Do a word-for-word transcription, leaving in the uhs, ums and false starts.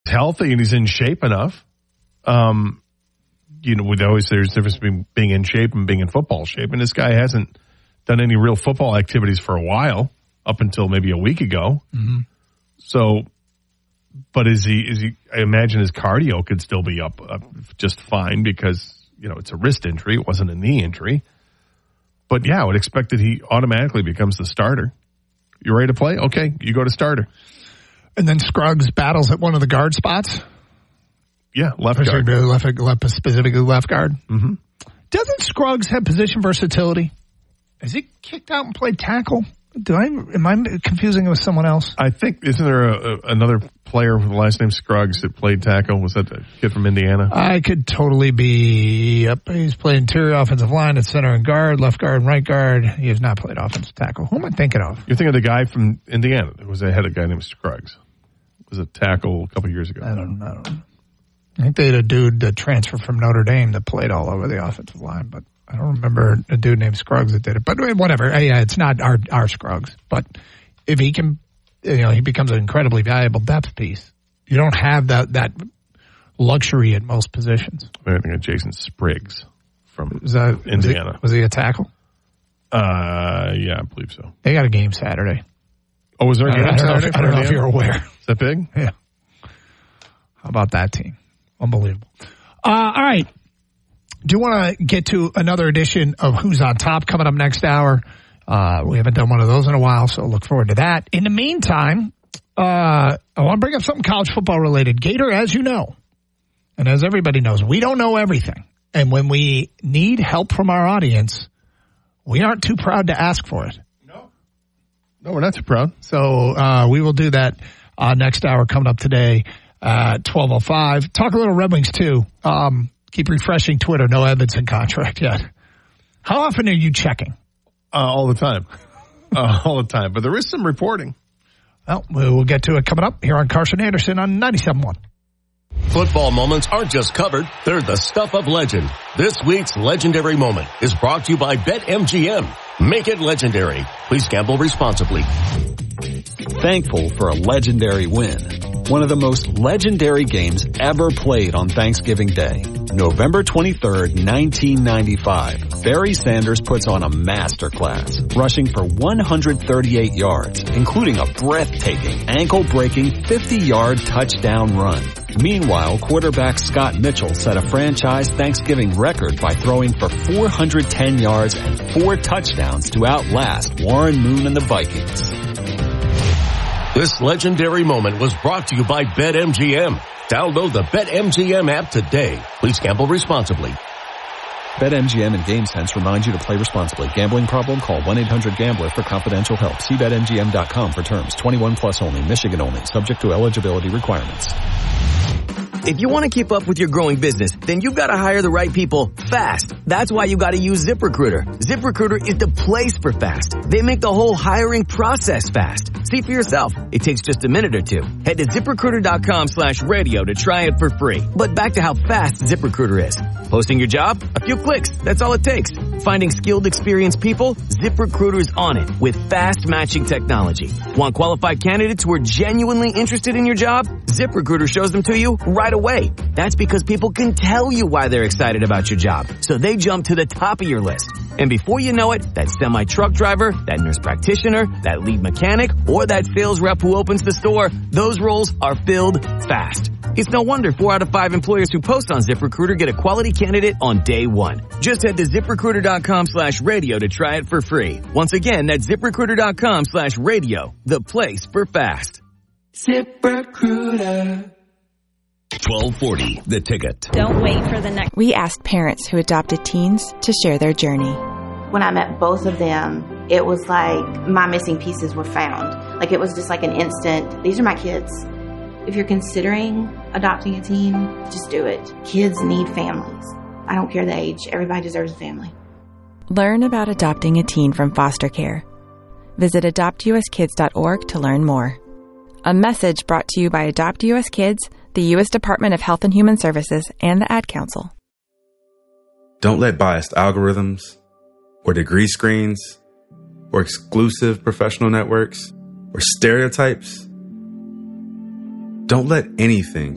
healthy and he's in shape enough. Um, you know, with always there's a difference between being in shape and being in football shape. And this guy hasn't done any real football activities for a while, up until maybe a week ago. Mm-hmm. So, but is he, is he, I imagine his cardio could still be up, up just fine because, you know, it's a wrist injury. It wasn't a knee injury. But yeah, I would expect that he automatically becomes the starter. You ready to play? Okay, you go to starter. And then Scruggs battles at one of the guard spots? Yeah, left or guard. Left, left, specifically left guard. Mm-hmm. Doesn't Scruggs have position versatility? Is he kicked out and played tackle? Do I am I confusing it with someone else? I think isn't there a, a, another player with the last name Scruggs that played tackle? Was that the kid from Indiana? I could totally be. Yep, he's played interior offensive line at center and guard, left guard and right guard. He has not played offensive tackle. Who am I thinking of? You're thinking of the guy from Indiana. There was a head of guy named Scruggs. It was a tackle a couple years ago. I don't know. I think they had a dude that transferred from Notre Dame that played all over the offensive line, but I don't remember a dude named Scruggs that did it. But whatever. Yeah, it's not our, our Scruggs. But if he can, you know, he becomes an incredibly valuable depth piece. You don't have that, that luxury at most positions. I think of Jason Spriggs from was that, Indiana. Was he, was he a tackle? Uh, yeah, I believe so. They got a game Saturday. Oh, was there a game I, I Saturday? Know if, I don't know if you're aware. Is that big? Yeah. How about that team? Unbelievable. Uh, all right. Do want to get to another edition of Who's on Top coming up next hour. Uh, we haven't done one of those in a while, so look forward to that. In the meantime, uh, I want to bring up something college football related. Gator, as you know, and as everybody knows, we don't know everything. And when we need help from our audience, we aren't too proud to ask for it. No. No, we're not too proud. So uh, we will do that uh, next hour coming up today at twelve oh five. Talk a little Red Wings, too. Um Keep refreshing Twitter. No Edmondson contract yet. How often are you checking? Uh, all the time. uh, all the time. But there is some reporting. Well, we'll get to it coming up here on Carson Anderson on ninety-seven point one. Football moments aren't just covered. They're the stuff of legend. This week's Legendary Moment is brought to you by BetMGM. Make it legendary. Please gamble responsibly. Thankful for a legendary win. One of the most legendary games ever played on Thanksgiving Day. November twenty-third, nineteen ninety-five. Barry Sanders puts on a masterclass, rushing for one hundred thirty-eight yards, including a breathtaking, ankle-breaking fifty-yard touchdown run. Meanwhile, quarterback Scott Mitchell set a franchise Thanksgiving record by throwing for four hundred ten yards and four touchdowns to outlast Warren Moon and the Vikings. This legendary moment was brought to you by BetMGM. Download the BetMGM app today. Please gamble responsibly. BetMGM and GameSense remind you to play responsibly. Gambling problem? Call one eight hundred gambler for confidential help. See Bet M G M dot com for terms. twenty-one plus only. Michigan only. Subject to eligibility requirements. If you want to keep up with your growing business, then you've got to hire the right people fast. That's why you got to use ZipRecruiter. ZipRecruiter is the place for fast. They make the whole hiring process fast. See for yourself. It takes just a minute or two. Head to ZipRecruiter.com slash radio to try it for free. But back to how fast ZipRecruiter is. Posting your job? A few clicks. That's all it takes. Finding skilled, experienced people? ZipRecruiter's on it with fast matching technology. Want qualified candidates who are genuinely interested in your job? ZipRecruiter shows them to you right away. That's because people can tell you why they're excited about your job. So they jump to the top of your list. And before you know it, that semi-truck driver, that nurse practitioner, that lead mechanic, or that sales rep who opens the store, those roles are filled fast. It's no wonder four out of five employers who post on ZipRecruiter get a quality candidate on day one. Just head to ZipRecruiter.com slash radio to try it for free. Once again, that's ZipRecruiter.com slash radio, the place for fast. ZipRecruiter. twelve forty, The Ticket. Don't wait for the next. We asked parents who adopted teens to share their journey. When I met both of them, it was like my missing pieces were found. Like it was just like an instant, these are my kids. If you're considering adopting a teen, just do it. Kids need families. I don't care the age. Everybody deserves a family. Learn about adopting a teen from foster care. Visit adopt u s kids dot org to learn more. A message brought to you by Adopt U S Kids, the U S Department of Health and Human Services, and the Ad Council. Don't let biased algorithms or degree screens or exclusive professional networks or stereotypes, don't let anything